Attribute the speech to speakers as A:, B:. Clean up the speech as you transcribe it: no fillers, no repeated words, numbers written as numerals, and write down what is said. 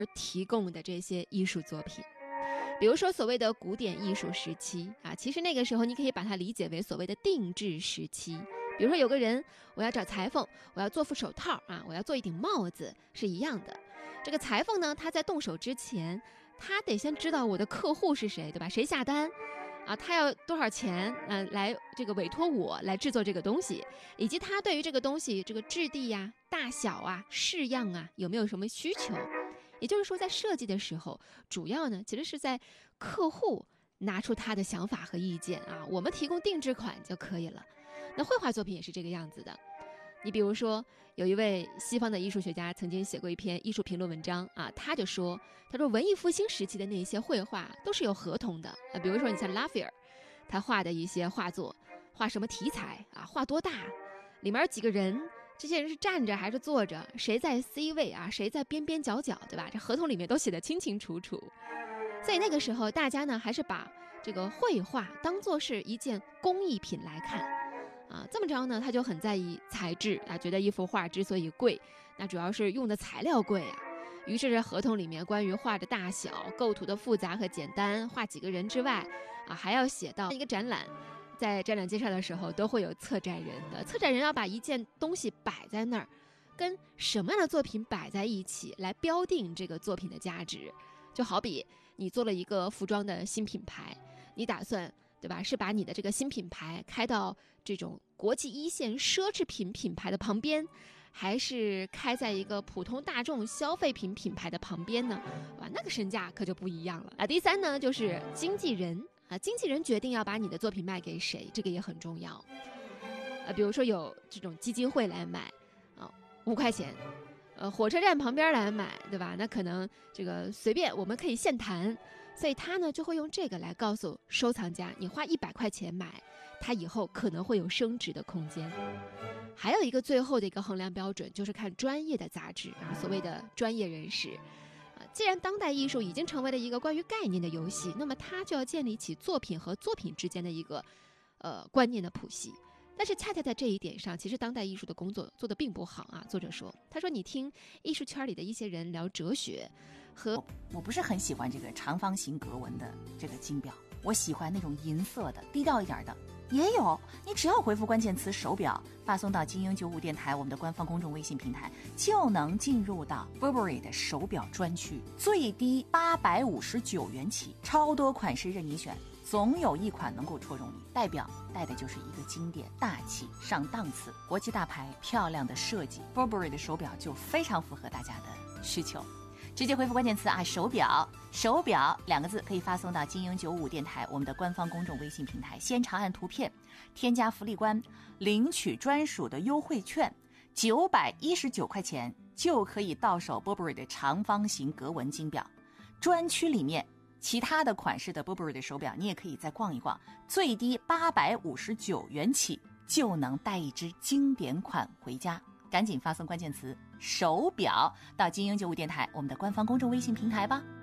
A: 提供的这些艺术作品。比如说所谓的古典艺术时期啊，其实那个时候你可以把它理解为所谓的定制时期。比如说有个人，我要找裁缝，我要做副手套啊，我要做一顶帽子，是一样的。这个裁缝呢，他在动手之前，他得先知道我的客户是谁，对吧？谁下单啊？他要多少钱来这个委托我来制作这个东西，以及他对于这个东西这个质地呀、大小啊、式样啊有没有什么需求。也就是说，在设计的时候，主要呢其实是在客户拿出他的想法和意见啊，我们提供定制款就可以了。那绘画作品也是这个样子的。你比如说，有一位西方的艺术学家曾经写过一篇艺术评论文章啊，他说文艺复兴时期的那些绘画都是有合同的啊，比如说你像拉斐尔，他画的一些画作，画什么题材啊，画多大，里面几个人。这些人是站着还是坐着？谁在 C 位啊？谁在边边角角，对吧？这合同里面都写得清清楚楚。所以那个时候，大家呢还是把这个绘画当作是一件工艺品来看啊。这么着呢，他就很在意材质啊，觉得一幅画之所以贵，那主要是用的材料贵啊。于是这合同里面关于画的大小、构图的复杂和简单、画几个人之外啊，还要写到一个展览。在展览介绍的时候都会有策展人的，策展人要把一件东西摆在那儿，跟什么样的作品摆在一起来标定这个作品的价值。就好比你做了一个服装的新品牌，你打算对吧，是把你的这个新品牌开到这种国际一线奢侈品品牌的旁边，还是开在一个普通大众消费品品牌的旁边呢？哇，那个身价可就不一样了啊。第三呢，就是经纪人。经纪人决定要把你的作品卖给谁，这个也很重要。比如说有这种基金会来买，5块钱，火车站旁边来买，对吧？那可能这个随便我们可以现谈，所以他呢就会用这个来告诉收藏家，你花100块钱买，它以后可能会有升值的空间。还有一个最后的一个衡量标准，就是看专业的杂志啊，所谓的专业人士。既然当代艺术已经成为了一个关于概念的游戏，那么它就要建立起作品和作品之间的一个观念的谱系。但是恰恰在这一点上，其实当代艺术的工作做得并不好啊。作者说，他说你听艺术圈里的一些人聊哲学和
B: 我不是很喜欢这个长方形格纹的这个金表，我喜欢那种银色的低调一点的也有，你只要回复关键词手表，发送到精英95电台我们的官方公众微信平台，就能进入到 Burberry 的手表专区，最低859元起，超多款式任你选，总有一款能够戳中你。代表带的就是一个经典、大气、上档次，国际大牌，漂亮的设计， Burberry 的手表就非常符合大家的需求。直接回复关键词啊，手表2个字可以发送到精英95电台我们的官方公众微信平台，先长按图片，添加福利关，领取专属的优惠券，919块钱就可以到手 Burberry 的长方形格纹金表。专区里面其他的款式的 Burberry 的手表你也可以再逛一逛，最低859元起就能带一只经典款回家。赶紧发送关键词手表到精英95电台我们的官方公众微信平台吧。